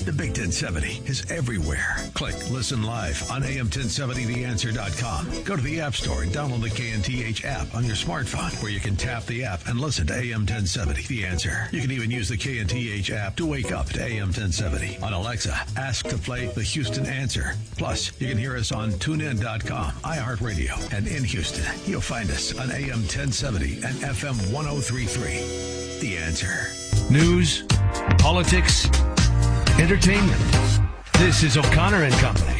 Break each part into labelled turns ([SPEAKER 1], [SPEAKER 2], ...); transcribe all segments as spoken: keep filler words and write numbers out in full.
[SPEAKER 1] The Big ten seventy is everywhere. Click Listen Live on A M ten seventy the answer dot com. Go to the App Store and download the K N T H app on your smartphone, where you can tap the app and listen to A M ten seventy The Answer. You can even use the K N T H app to wake up to A M ten seventy. On Alexa, ask to play the Houston Answer. Plus, you can hear us on tune in dot com, iHeartRadio, and in Houston, you'll find us on A M ten seventy and F M one oh three point three. The Answer. News, politics, entertainment. This is O'Connor and Company.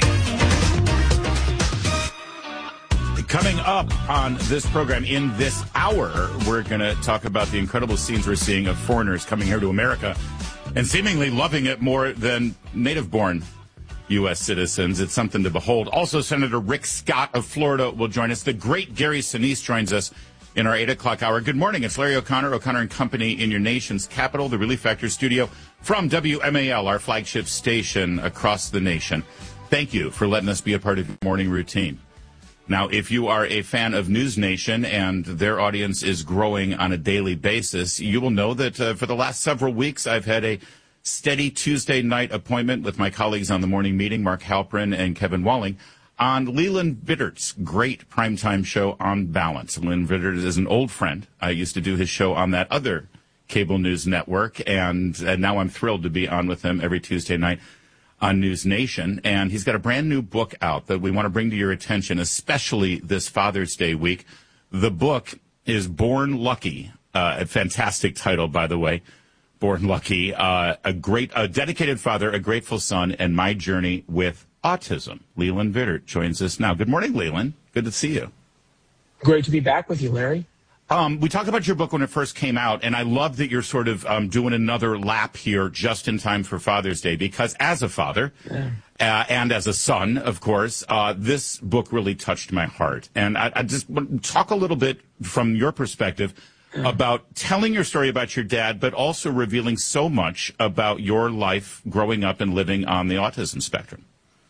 [SPEAKER 2] Coming up on this program in this hour, we're going to talk about the incredible scenes we're seeing of foreigners coming here to America and seemingly loving it more than native-born U S citizens. It's something to behold. Also, Senator Rick Scott of Florida will join us. The great Gary Sinise joins us in our eight o'clock hour. Good morning. It's Larry O'Connor, O'Connor and Company in your nation's capital, the Relief Factor studio from W M A L, our flagship station across the nation. Thank you for letting us be a part of your morning routine. Now, if you are a fan of News Nation and their audience is growing on a daily basis, you will know that uh, for the last several weeks, I've had a steady Tuesday night appointment with my colleagues on the morning meeting, Mark Halperin and Kevin Walling, on Leland Vittert's great primetime show On Balance. Leland Vittert is an old friend. I used to do his show on that other cable news network, and, and now I'm thrilled to be on with him every Tuesday night on News Nation. And he's got a brand new book out that we want to bring to your attention, especially this Father's Day week. The book is Born Lucky, uh, a fantastic title, by the way. Born Lucky, uh, a great, a dedicated father, a grateful son, and my journey with autism. Leland Vittert joins us now. Good morning, Leland. Good to see you.
[SPEAKER 3] Great to be back with you, Larry.
[SPEAKER 2] Um, we talked about your book when it first came out, and I love that you're sort of um, doing another lap here just in time for Father's Day, because as a father yeah. uh, and as a son, of course, uh, this book really touched my heart. And I, I just want to talk a little bit from your perspective yeah. about telling your story about your dad, but also revealing so much about your life growing up and living on the autism spectrum.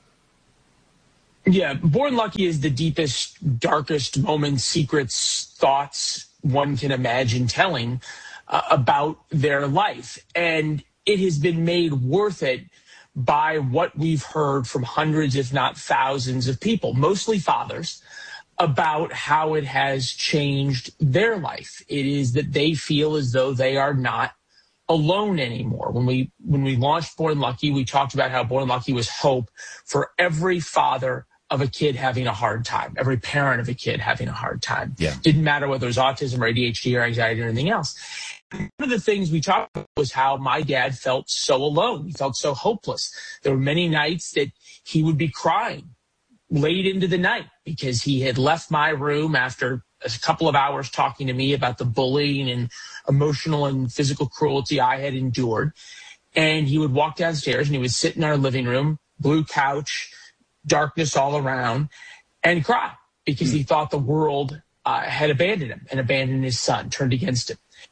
[SPEAKER 3] Yeah, Born Lucky is the deepest, darkest moments, secrets, thoughts one can imagine telling uh, about their life. And it has been made worth it by what we've heard from hundreds, if not thousands of people, mostly fathers, about how it has changed their life. It is that they feel as though they are not alone anymore. When we when we launched Born Lucky, we talked about how Born Lucky was hope for every father of a kid having a hard time, every parent of a kid having a hard time. Yeah. Didn't matter whether it was autism or A D H D or anxiety or anything else. One of the things we talked about was how my dad felt so alone. He felt so hopeless. There were many nights that he would be crying late into the night because he had left my room after a couple of hours talking to me about the bullying and emotional and physical cruelty I had endured. And he would walk downstairs and he would sit in our living room, blue couch, darkness all around, and cry because he thought the world uh, had abandoned him and abandoned his son, turned against him.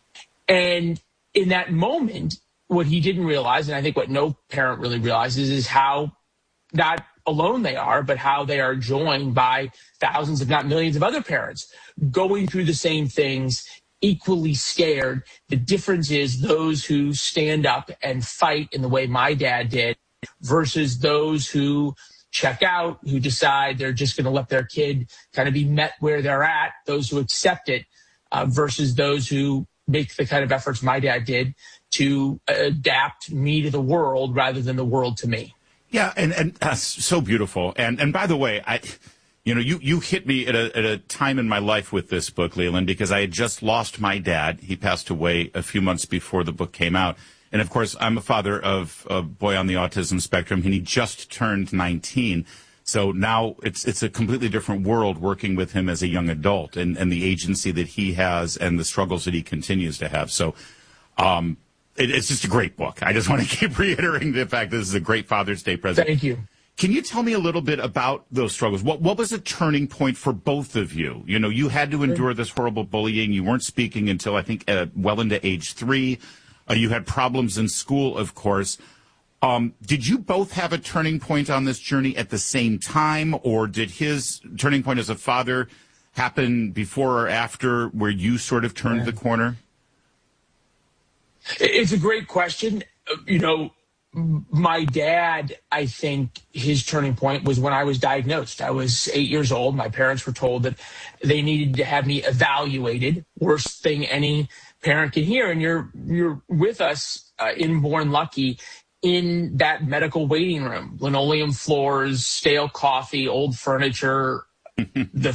[SPEAKER 3] And in that moment, what he didn't realize, and I think what no parent really realizes, is how not alone they are, but how they are joined by thousands, if not millions, of other parents going through the same things, equally scared. The difference is those who stand up and fight in the way my dad did versus those who check out, who decide they're just going to let their kid kind of be met where they're at, those who accept it, uh, versus those who make the kind of efforts my dad did to adapt me to the world rather than the world to me.
[SPEAKER 2] Yeah, and, and uh, so beautiful. And and by the way, I, you know, you, you hit me at a, at a time in my life with this book, Leland, because I had just lost my dad. He passed away a few months before the book came out. And, of course, I'm a father of a boy on the autism spectrum, and he just turned nineteen. So now it's it's a completely different world working with him as a young adult and, and the agency that he has and the struggles that he continues to have. So um, it, it's just a great book. I just want to keep reiterating the fact that this is a great Father's Day present.
[SPEAKER 3] Thank you.
[SPEAKER 2] Can you tell me a little bit about those struggles? What what was a turning point for both of you? You know, you had to endure this horrible bullying. You weren't speaking until, I think, uh, well into age three. Uh, you had problems in school, of course. Um, did you both have a turning point on this journey at the same time, or did his turning point as a father happen before or after where you sort of turned yeah. the corner?
[SPEAKER 3] It's a great question. You know, my dad, I think his turning point was when I was diagnosed. I was eight years old. My parents were told that they needed to have me evaluated. Worst thing any parent can hear. And you're you're with us uh, in Born Lucky in that medical waiting room, linoleum floors, stale coffee, old furniture, the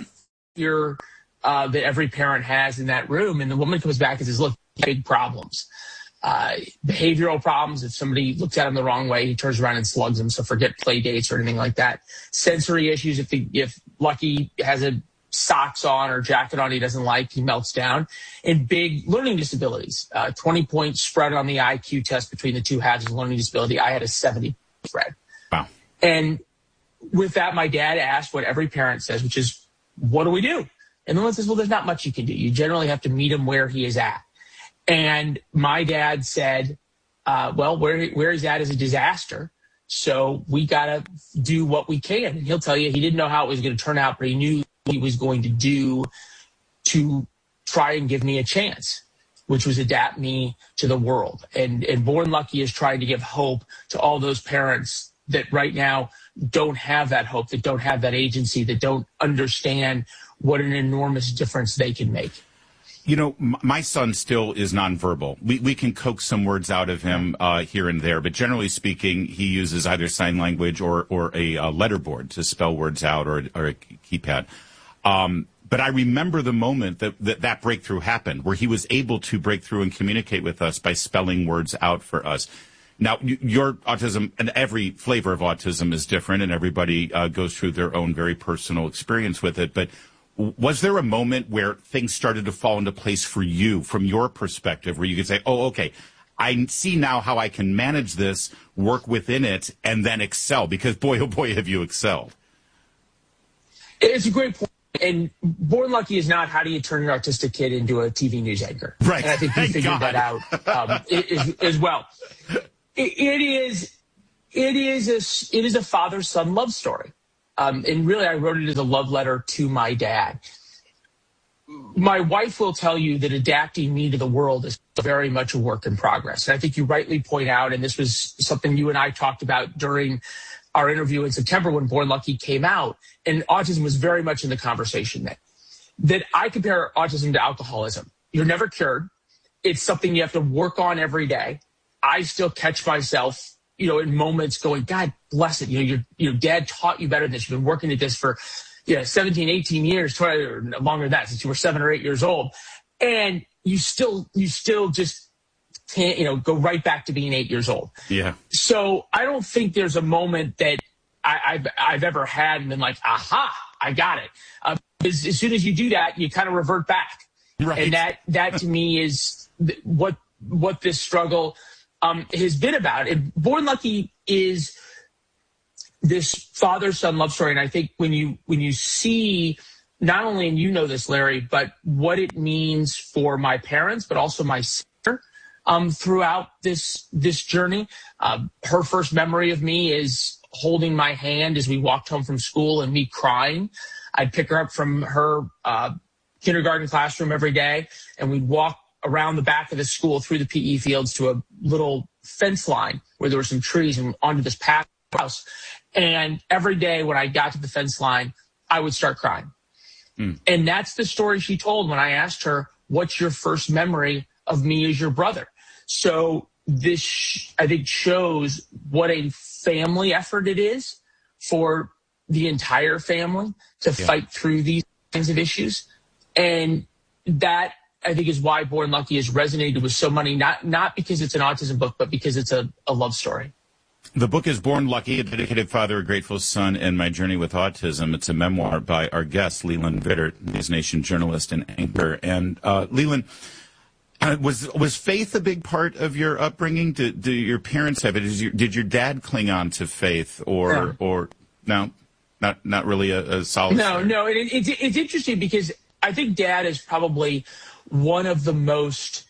[SPEAKER 3] fear uh, that every parent has in that room. And the woman comes back and says, look, big problems. Uh, behavioral problems. If somebody looks at him the wrong way, he turns around and slugs him. So forget play dates or anything like that. Sensory issues. If the, if Lucky has a socks on or jacket on he doesn't like, he melts down. And big learning disabilities. Uh, twenty point spread on the I Q test between the two halves of learning disability. I had a seventy spread.
[SPEAKER 2] Wow.
[SPEAKER 3] And with that, my dad asked what every parent says, which is, what do we do? And the one says, well, there's not much you can do. You generally have to meet him where he is at. And my dad said, uh, well, where, where he's at is a disaster. So we got to do what we can. And he'll tell you he didn't know how it was going to turn out, but he knew what he was going to do to try and give me a chance, which was adapt me to the world. And, and Born Lucky is trying to give hope to all those parents that right now don't have that hope, that don't have that agency, that don't understand what an enormous difference they can make.
[SPEAKER 2] You know, my son still is nonverbal. We we can coax some words out of him uh, here and there, but generally speaking, he uses either sign language or or a uh, letterboard to spell words out, or, or a keypad. Um, but I remember the moment that, that that breakthrough happened, where he was able to break through and communicate with us by spelling words out for us. Now, your autism and every flavor of autism is different, and everybody uh, goes through their own very personal experience with it, but was there a moment where things started to fall into place for you from your perspective where you could say, oh, okay, I see now how I can manage this, work within it, and then excel? Because boy, oh boy, have you excelled.
[SPEAKER 3] It's a great point. And Born Lucky is not how do you turn your autistic kid into a T V news anchor.
[SPEAKER 2] Right.
[SPEAKER 3] And I think you
[SPEAKER 2] Thank
[SPEAKER 3] figured
[SPEAKER 2] God.
[SPEAKER 3] that out um, as, as well. It, it is it is a, it is a father-son love story. Um, and really, I wrote it as a love letter to my dad. My wife will tell you that adapting me to the world is very much a work in progress. And I think you rightly point out, and this was something you and I talked about during our interview in September when Born Lucky came out, and autism was very much in the conversation then, that I compare autism to alcoholism. You're never cured. It's something you have to work on every day. I still catch myself you know, in moments going, God bless it. You know, your, your dad taught you better than this. You've been working at this for, you know, seventeen, eighteen years, twenty, or longer than that, since you were seven or eight years old. And you still, you still just can't, you know, go right back to being eight years old.
[SPEAKER 2] Yeah.
[SPEAKER 3] So I don't think there's a moment that I, I've, I've ever had and been like, aha, I got it. Uh, as, as soon as you do that, you kind of revert back.
[SPEAKER 2] Right.
[SPEAKER 3] And that, that to me is th- what, what this struggle Um, has been about. And Born Lucky is this father-son love story. And I think when you when you see not only, and you know this, Larry, but what it means for my parents, but also my sister um, throughout this this journey. Uh, her first memory of me is holding my hand as we walked home from school and me crying. I'd pick her up from her uh, kindergarten classroom every day, and we'd walk around the back of the school through the P E fields to a little fence line where there were some trees and onto this path house. And every day when I got to the fence line, I would start crying. Mm. And that's the story she told when I asked her, what's your first memory of me as your brother? So this, I think, shows what a family effort it is for the entire family to yeah. fight through these kinds of issues. And that, I think, is why Born Lucky has resonated with so many, not not because it's an autism book, but because it's a, a love story.
[SPEAKER 2] The book is Born Lucky, A Dedicated Father, A Grateful Son, and My Journey with Autism. It's a memoir by our guest, Leland Vittert, News Nation journalist and anchor. And uh, Leland, uh, was was faith a big part of your upbringing? Did, do your parents have it? Did your, did your dad cling on to faith, or
[SPEAKER 3] yeah.
[SPEAKER 2] or no, not not really a, a solid?
[SPEAKER 3] No, story? no. It, it, it's interesting because I think Dad is probably one of the most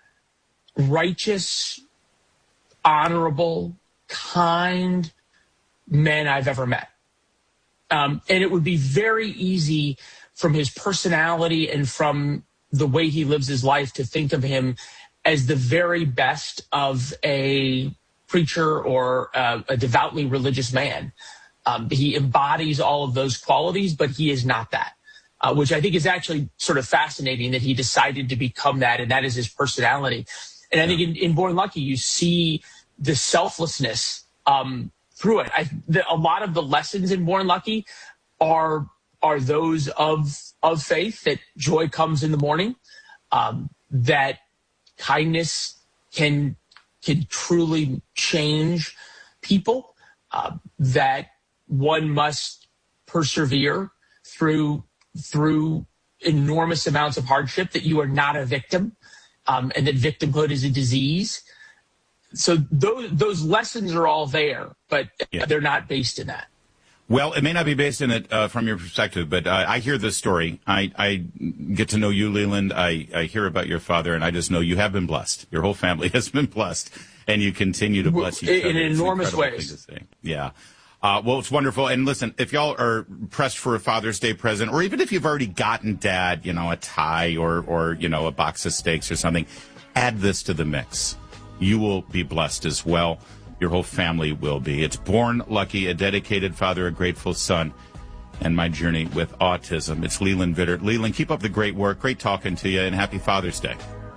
[SPEAKER 3] righteous, honorable, kind men I've ever met. Um, and it would be very easy from his personality and from the way he lives his life to think of him as the very best of a preacher or uh, a devoutly religious man. Um, he embodies all of those qualities, but he is not that, uh, which I think is actually sort of fascinating that he decided to become that, and that is his personality. And I think in, in Born Lucky, you see the selflessness um, through it. I, the, a lot of the lessons in Born Lucky are are those of of faith, that joy comes in the morning, um, that kindness can can truly change people, uh, that one must persevere through through enormous amounts of hardship, that you are not a victim, um, and that victimhood is a disease. So those those lessons are all there, but yeah. they're not based in that.
[SPEAKER 2] Well, it may not be based in it uh, from your perspective, but uh, I hear this story. I, I get to know you, Leland. I, I hear about your father, and I just know you have been blessed. Your whole family has been blessed, and you continue to bless each
[SPEAKER 3] in,
[SPEAKER 2] other.
[SPEAKER 3] In enormous ways.
[SPEAKER 2] Yeah. Uh, well, it's wonderful. And listen, if y'all are pressed for a Father's Day present, or even if you've already gotten Dad, you know, a tie or, or you know, a box of steaks or something, add this to the mix. You will be blessed as well. Your whole family will be. It's Born Lucky, a dedicated father, a grateful son, and my journey with autism. It's Leland Vittert. Leland, keep up the great work. Great talking to you, and happy Father's Day.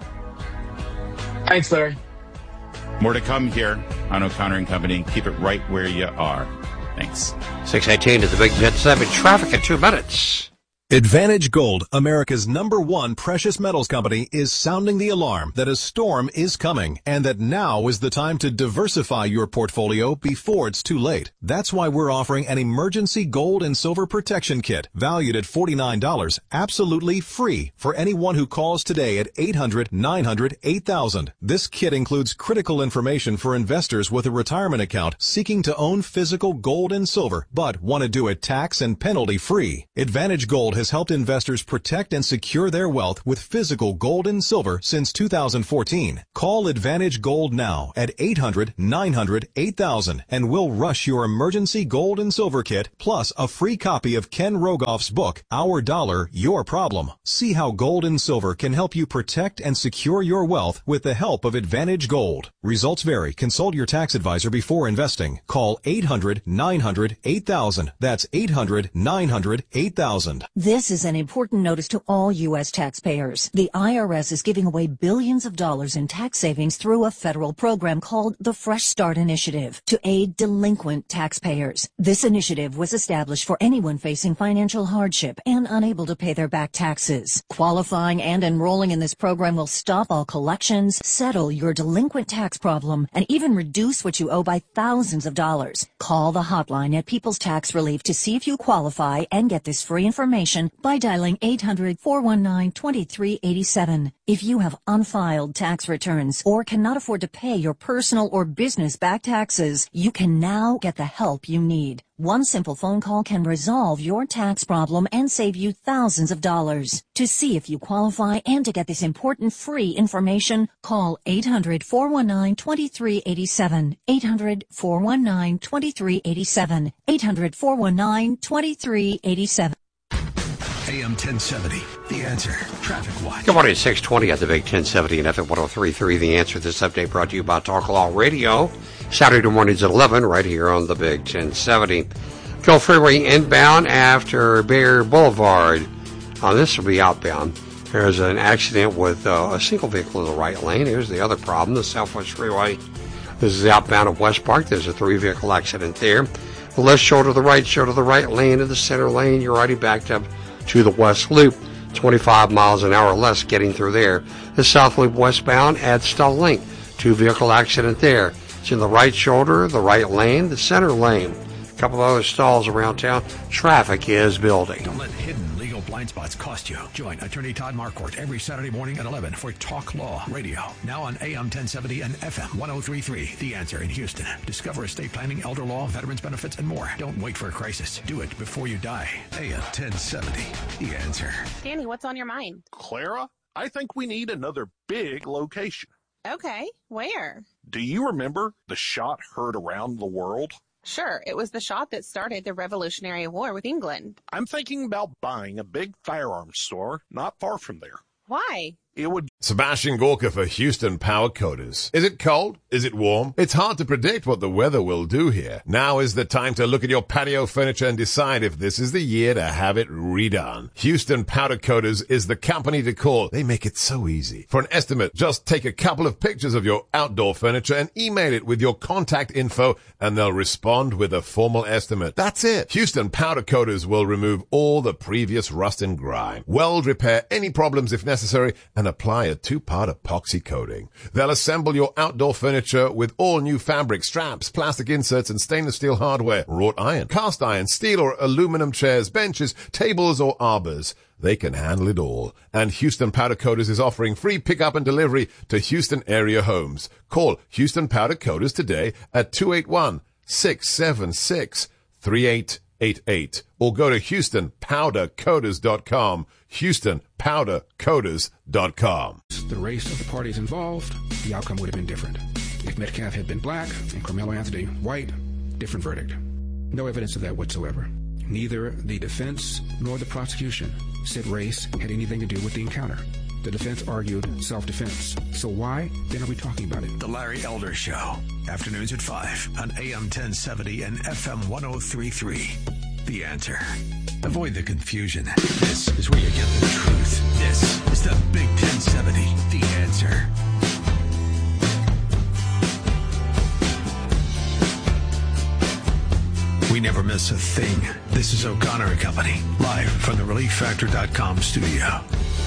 [SPEAKER 3] Thanks, Larry.
[SPEAKER 2] More to come here on O'Connor and Company. Keep it right where you are. Thanks.
[SPEAKER 4] six eighteen to the Big ten seven. Traffic in two minutes.
[SPEAKER 5] Advantage Gold, America's number one precious metals company, is sounding the alarm that a storm is coming and that now is the time to diversify your portfolio before it's too late. That's why we're offering an emergency gold and silver protection kit valued at forty-nine dollars, absolutely free for anyone who calls today at eight hundred, nine hundred, eight thousand. This kit includes critical information for investors with a retirement account seeking to own physical gold and silver but want to do it tax and penalty free. Advantage Gold has helped investors protect and secure their wealth with physical gold and silver since two thousand fourteen. Call Advantage Gold now at eight hundred, nine hundred, eight thousand and we'll rush your emergency gold and silver kit plus a free copy of Ken Rogoff's book, Our Dollar, Your Problem. See how gold and silver can help you protect and secure your wealth with the help of Advantage Gold. Results vary. Consult your tax advisor before investing. Call eight hundred, nine hundred, eight thousand. That's eight hundred, nine hundred, eight thousand.
[SPEAKER 6] This is an important notice to all U S taxpayers. The I R S is giving away billions of dollars in tax savings through a federal program called the Fresh Start Initiative to aid delinquent taxpayers. This initiative was established for anyone facing financial hardship and unable to pay their back taxes. Qualifying and enrolling in this program will stop all collections, settle your delinquent tax problem, and even reduce what you owe by thousands of dollars. Call the hotline at People's Tax Relief to see if you qualify and get this free information by dialing eight hundred, four one nine, two three eight seven. If you have unfiled tax returns or cannot afford to pay your personal or business back taxes, you can now get the help you need. One simple phone call can resolve your tax problem and save you thousands of dollars. To see if you qualify and to get this important free information, call eight hundred, four one nine, two three eight seven. eight hundred, four one nine, two three eight seven. eight hundred, four one nine, two three eight seven.
[SPEAKER 1] A M ten seventy, The Answer. Traffic Watch.
[SPEAKER 4] Good morning, six twenty at the Big ten seventy and F M one oh three point three. The Answer. This update brought to you by Talk Law Radio. Saturday mornings at eleven, right here on the Big ten seventy. Go freeway inbound after Bear Boulevard. Uh, this will be outbound. There's an accident with uh, a single vehicle in the right lane. Here's the other problem, the Southwest Freeway. This is outbound of West Park. There's a three-vehicle accident there. The left shoulder, the right shoulder, the right lane, and the center lane. You're already backed up to the West Loop. twenty-five miles an hour less getting through there. The South Loop westbound at Stell Link. Two-vehicle accident there. It's in the right shoulder, the right lane, the center lane. A couple of other stalls around town. Traffic is building.
[SPEAKER 1] Don't let hidden legal blind spots cost you. Join attorney Todd Marquardt every Saturday morning at eleven for Talk Law Radio. Now on A M ten seventy and F M one oh three point three. The Answer in Houston. Discover estate planning, elder law, veterans benefits, and more. Don't wait for a crisis. Do it before you die. A M ten seventy. The Answer.
[SPEAKER 7] Danny, what's on your mind?
[SPEAKER 8] Clara, I think we need another big location.
[SPEAKER 7] Okay, where?
[SPEAKER 8] Do you remember the shot heard around the world?
[SPEAKER 7] Sure, it was the shot that started the Revolutionary War with England.
[SPEAKER 8] I'm thinking about buying a big firearms store not far from there.
[SPEAKER 7] Why?
[SPEAKER 8] it would...
[SPEAKER 9] Sebastian Gorka for Houston Power Coaters. Is it cold? Is it warm? It's hard to predict what the weather will do here. Now is the time to look at your patio furniture and decide if this is the year to have it redone. Houston Powder Coaters is the company to call. They make it so easy. For an estimate, just take a couple of pictures of your outdoor furniture and email it with your contact info, and they'll respond with a formal estimate. That's it. Houston Powder Coaters will remove all the previous rust and grime, weld repair any problems if necessary, and apply a two-part epoxy coating. They'll assemble your outdoor furniture with all new fabric, straps, plastic inserts, and stainless steel hardware, wrought iron, cast iron, steel or aluminum chairs, benches, tables, or arbors. They can handle it all. And Houston Powder Coaters is offering free pickup and delivery to Houston area homes. Call Houston Powder Coaters today at two eight one, six seven six, three eight eight eight or go to houston powder coaters dot com. houston powder coaters dot com.
[SPEAKER 10] The race of the parties involved, the outcome would have been different. If Metcalf had been black and Carmelo Anthony white, different verdict. No evidence of that whatsoever. Neither the defense nor the prosecution said race had anything to do with the encounter. The defense argued self-defense. So why then are we talking about it?
[SPEAKER 1] The Larry Elder Show. Afternoons at five on A M ten seventy and F M one oh three point three. The Answer. Avoid the confusion. This is where you get the truth. This is the Big ten seventy. The Answer. We never miss a thing. This is O'Connor and Company, live from the relief factor dot com studio.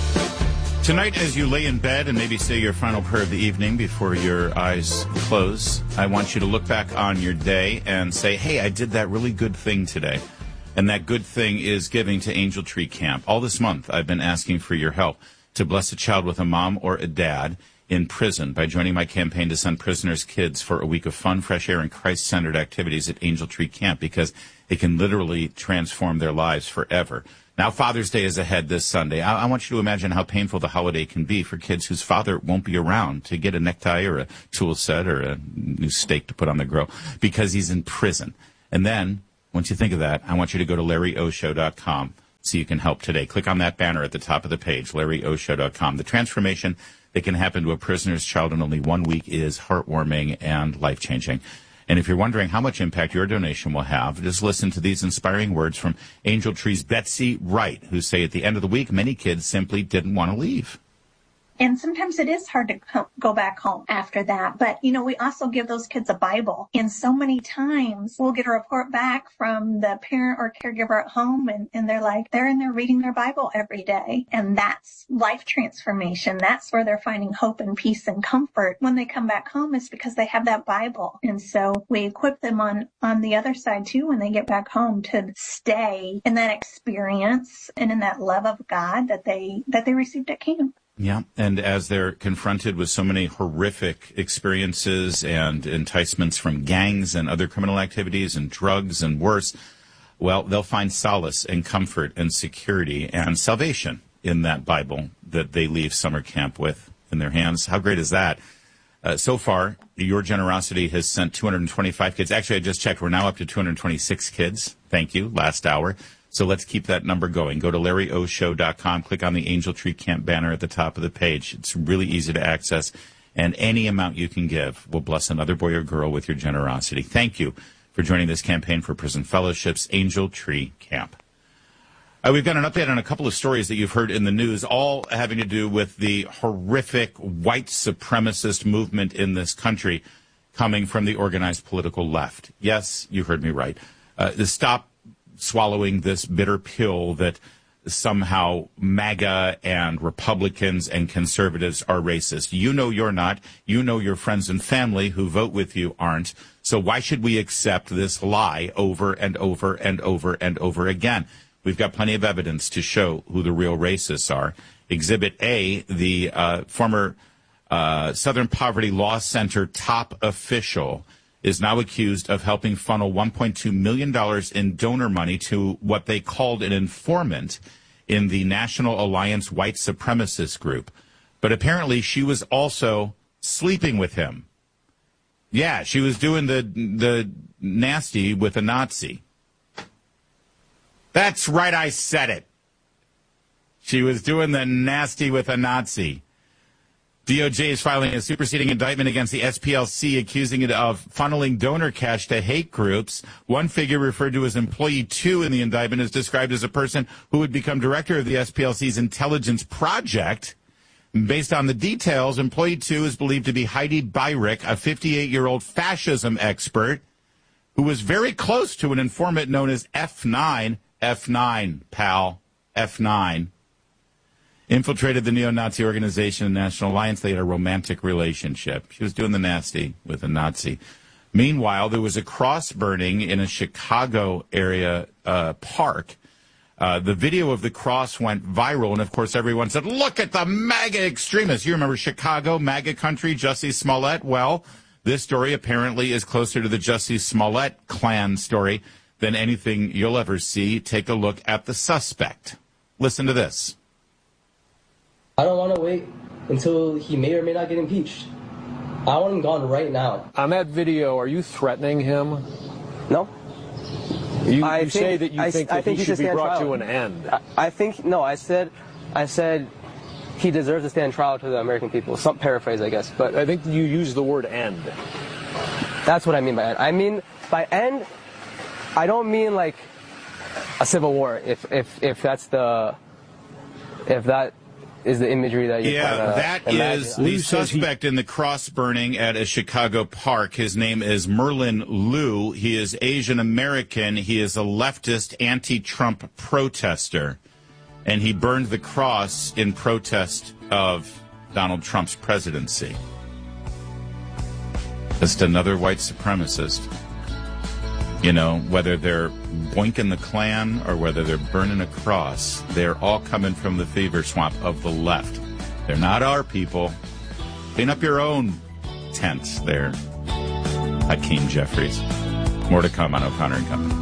[SPEAKER 2] Tonight, as you lay in bed and maybe say your final prayer of the evening before your eyes close, I want you to look back on your day and say, hey, I did that really good thing today. And that good thing is giving to Angel Tree Camp. All this month, I've been asking for your help to bless a child with a mom or a dad in prison by joining my campaign to send prisoners' kids for a week of fun, fresh air, and Christ-centered activities at Angel Tree Camp, because it can literally transform their lives forever. Now, Father's Day is ahead this Sunday. I, I want you to imagine how painful the holiday can be for kids whose father won't be around to get a necktie or a tool set or a new steak to put on the grill because he's in prison. And then, once you think of that, I want you to go to larry o show dot com so you can help today. Click on that banner at the top of the page, larry o show dot com. The transformation that can happen to a prisoner's child in only one week is heartwarming and life-changing. And if you're wondering how much impact your donation will have, just listen to these inspiring words from Angel Tree's Betsy Wright, who say at the end of the week, many kids simply didn't want to leave.
[SPEAKER 11] And sometimes it is hard to co- go back home after that. But, you know, we also give those kids a Bible. And so many times we'll get a report back from the parent or caregiver at home, and, and they're like, they're in there reading their Bible every day. And that's life transformation. That's where they're finding hope and peace and comfort when they come back home, is because they have that Bible. And so we equip them on, on the other side, too, when they get back home, to stay in that experience and in that love of God that they that they received at camp.
[SPEAKER 2] Yeah, and as they're confronted with so many horrific experiences and enticements from gangs and other criminal activities and drugs and worse, well, they'll find solace and comfort and security and salvation in that Bible that they leave summer camp with in their hands. How great is that? Uh, so far, your generosity has sent two hundred twenty-five kids. Actually, I just checked. We're now up to two hundred twenty-six kids. Thank you. Last hour. So let's keep that number going. Go to larry o show dot com. Click on the Angel Tree Camp banner at the top of the page. It's really easy to access, and any amount you can give will bless another boy or girl with your generosity. Thank you for joining this campaign for Prison Fellowship's Angel Tree Camp. Uh, we've got an update on a couple of stories that you've heard in the news, all having to do with the horrific white supremacist movement in this country coming from the organized political left. Yes, you heard me right. Uh, the Stop swallowing this bitter pill that somehow MAGA and Republicans and conservatives are racist. You know you're not. You know your friends and family who vote with you aren't. So why should we accept this lie over and over and over and over again? We've got plenty of evidence to show who the real racists are. Exhibit A, the uh, former uh, Southern Poverty Law Center top official is now accused of helping funnel one point two million dollars in donor money to what they called an informant in the National Alliance White Supremacist Group. But apparently she was also sleeping with him. Yeah, she was doing the the nasty with a Nazi. That's right, I said it. She was doing the nasty with a Nazi. D O J is filing a superseding indictment against the S P L C, accusing it of funneling donor cash to hate groups. One figure referred to as Employee two in the indictment is described as a person who would become director of the S P L C's intelligence project. Based on the details, Employee two is believed to be Heidi Beirich, a fifty-eight-year-old fascism expert who was very close to an informant known as F nine. F nine, pal. F nine. Infiltrated the neo-Nazi organization and National Alliance. They had a romantic relationship. She was doing the nasty with a Nazi. Meanwhile, there was a cross burning in a Chicago area uh, park. Uh, the video of the cross went viral, and of course everyone said, look at the MAGA extremists. You remember Chicago, MAGA country, Jussie Smollett? Well, this story apparently is closer to the Jussie Smollett Klan story than anything you'll ever see. Take a look at the suspect. Listen to this.
[SPEAKER 12] I don't want to wait until he may or may not get impeached. I want him gone right now.
[SPEAKER 13] On that video, are you threatening him?
[SPEAKER 12] No.
[SPEAKER 13] You,
[SPEAKER 12] I
[SPEAKER 13] you
[SPEAKER 12] think,
[SPEAKER 13] say that you
[SPEAKER 12] I,
[SPEAKER 13] think
[SPEAKER 12] I
[SPEAKER 13] that
[SPEAKER 12] think
[SPEAKER 13] he,
[SPEAKER 12] he
[SPEAKER 13] should be brought
[SPEAKER 12] trial.
[SPEAKER 13] to an end.
[SPEAKER 12] I, I think, no, I said, I said he deserves to stand trial to the American people. Some paraphrase, I guess. But
[SPEAKER 13] I think you use the word end.
[SPEAKER 12] That's what I mean by end. I mean, by end, I don't mean like a civil war, if, if, if that's the, if that is the imagery that you're
[SPEAKER 2] yeah,
[SPEAKER 12] trying to
[SPEAKER 2] that
[SPEAKER 12] imagine.
[SPEAKER 2] is the suspect in the cross burning at a Chicago park. His name is Merlin Liu. He is Asian American. He is a leftist anti-Trump protester, and he burned the cross in protest of Donald Trump's presidency. Just another white supremacist. You know, whether they're boinking the Klan or whether they're burning a cross, they're all coming from the fever swamp of the left. They're not our people. Clean up your own tents there, Hakeem Jeffries. More to come on O'Connor and Company.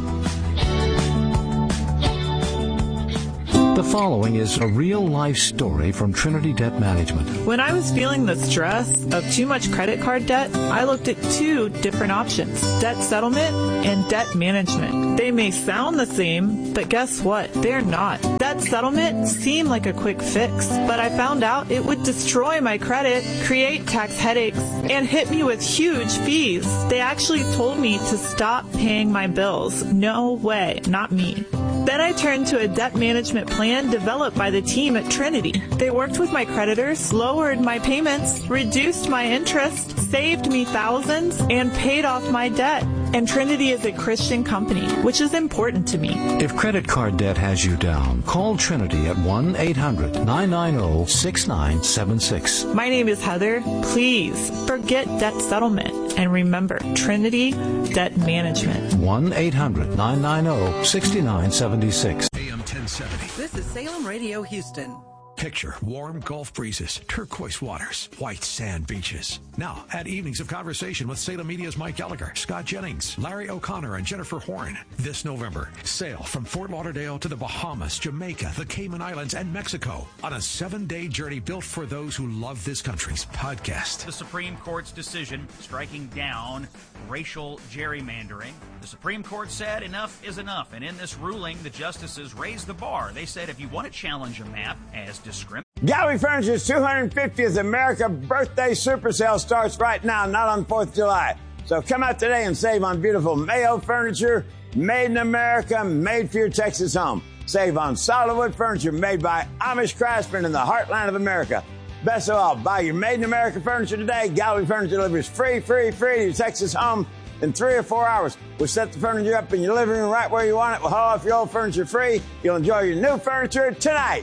[SPEAKER 14] The following is a real-life story from Trinity Debt Management.
[SPEAKER 15] When I was feeling the stress of too much credit card debt, I looked at two different options, debt settlement and debt management. They may sound the same, but guess what? They're not. Debt settlement seemed like a quick fix, but I found out it would destroy my credit, create tax headaches, and hit me with huge fees. They actually told me to stop paying my bills. No way, not me. Then I turned to a debt management plan developed by the team at Trinity. They worked with my creditors, lowered my payments, reduced my interest, saved me thousands, and paid off my debt. And Trinity is a Christian company, which is important to me.
[SPEAKER 14] If credit card debt has you down, call Trinity at one eight hundred nine nine zero six nine seven six.
[SPEAKER 15] My name is Heather. Please forget debt settlement and remember Trinity Debt Management.
[SPEAKER 14] one eight hundred nine nine zero six nine seven six.
[SPEAKER 1] A M ten seventy.
[SPEAKER 16] This is Salem Radio Houston.
[SPEAKER 1] Picture warm Gulf breezes, turquoise waters, white sand beaches. Now, add evenings of conversation with Salem Media's Mike Gallagher, Scott Jennings, Larry O'Connor, and Jennifer Horn. This November, sail from Fort Lauderdale to the Bahamas, Jamaica, the Cayman Islands, and Mexico on a seven-day journey built for those who love this country's podcast.
[SPEAKER 17] The Supreme Court's decision striking down racial gerrymandering. The Supreme Court said enough is enough, and in this ruling, the justices raised the bar. They said if you want to challenge a map as discriminatory.
[SPEAKER 18] Gallery Furniture's two hundred fiftieth America Birthday Super Sale starts right now, not on fourth of July. So come out today and save on beautiful Mayo furniture, made in America, made for your Texas home. Save on solid wood furniture made by Amish craftsmen in the heartland of America. Best of all, buy your made in America furniture today. Gallery Furniture delivers free, free, free to your Texas home in three or four hours. We'll set the furniture up in your living room right where you want it. We'll haul off your old furniture free. You'll enjoy your new furniture tonight.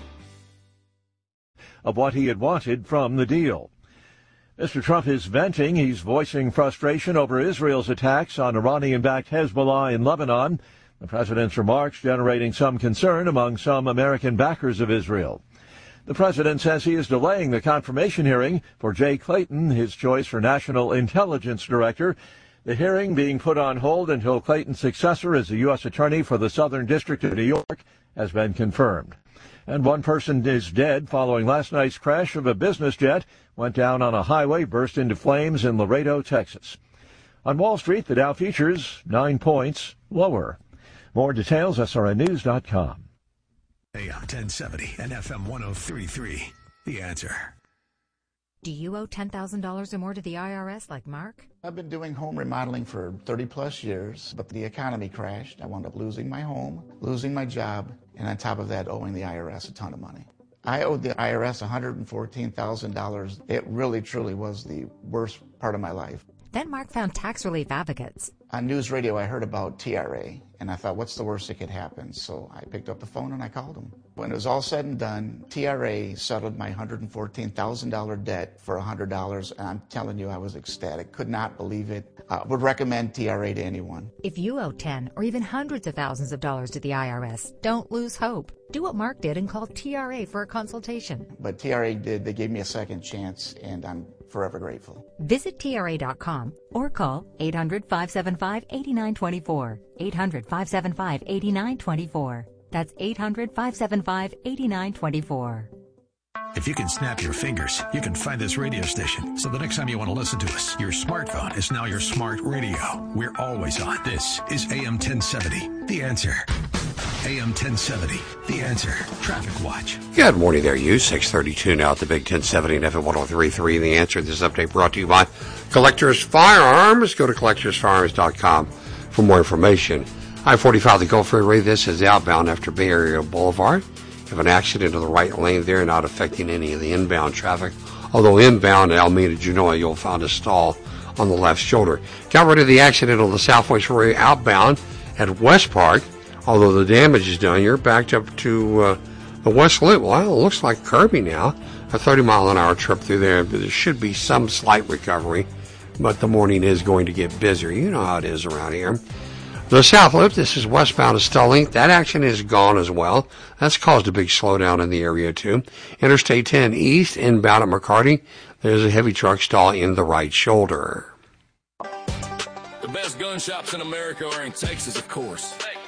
[SPEAKER 19] Of what he had wanted from the deal. Mister Trump is venting. He's voicing frustration over Israel's attacks on Iranian-backed Hezbollah in Lebanon. The president's remarks generating some concern among some American backers of Israel. The president says he is delaying the confirmation hearing for Jay Clayton, his choice for National Intelligence Director. The hearing being put on hold until Clayton's successor as the U S Attorney for the Southern District of New York has been confirmed. And one person is dead following last night's crash of a business jet. Went down on a highway, burst into flames in Laredo, Texas. On Wall Street, the Dow futures nine points lower. More details, S R N news dot com.
[SPEAKER 1] A M ten seventy and F M one oh three point three. The Answer.
[SPEAKER 20] Do you owe ten thousand dollars or more to the I R S like Mark?
[SPEAKER 21] I've been doing home remodeling for thirty plus years, but the economy crashed. I wound up losing my home, losing my job, and on top of that, owing the I R S a ton of money. I owed the I R S one hundred fourteen thousand dollars. It really, truly was the worst part of my life.
[SPEAKER 20] Then Mark found Tax Relief Advocates.
[SPEAKER 21] On news radio, I heard about T R A, and I thought, what's the worst that could happen? So I picked up the phone and I called them. When it was all said and done, T R A settled my one hundred fourteen thousand dollars debt for one hundred dollars, and I'm telling you, I was ecstatic. Could not believe it. I uh, would recommend T R A to anyone.
[SPEAKER 20] If you owe ten or even hundreds of thousands of dollars to the I R S, don't lose hope. Do what Mark did and call T R A for a consultation.
[SPEAKER 21] But T R A did. They gave me a second chance, and I'm forever grateful.
[SPEAKER 20] Visit T R A dot com or call eight hundred, five seven five, eight nine two four. eight hundred, five seven five, eight nine two four. That's eight hundred, five seven five, eight nine two four.
[SPEAKER 1] If you can snap your fingers, you can find this radio station. So the next time you want to listen to us, your smartphone is now your smart radio. We're always on. This is A M ten seventy, The Answer. A M ten seventy, The Answer. Traffic Watch.
[SPEAKER 4] Good morning there, you. six thirty-two now at the Big ten seventy and F M one oh three point three. The Answer. This update brought to you by Collectors Firearms. Go to collectors firearms dot com for more information. I forty-five, the Gulf Freeway. This is outbound after Bay Area Boulevard. You have an accident in the right lane there, not affecting any of the inbound traffic. Although inbound at Alameda Genoa, you'll find a stall on the left shoulder. Got rid of the accident on the Southwest Freeway outbound at West Park. Although the damage is done, you're backed up to uh, the West Loop. Well, it looks like Kirby now. A thirty mile an hour trip through there. There should be some slight recovery, but the morning is going to get busier. You know how it is around here. The South Loop, this is westbound of Stelling. That action is gone as well. That's caused a big slowdown in the area, too. Interstate ten East, inbound at McCarty. There's a heavy truck stall in the right shoulder.
[SPEAKER 22] The best gun shops in America are in Texas, of course.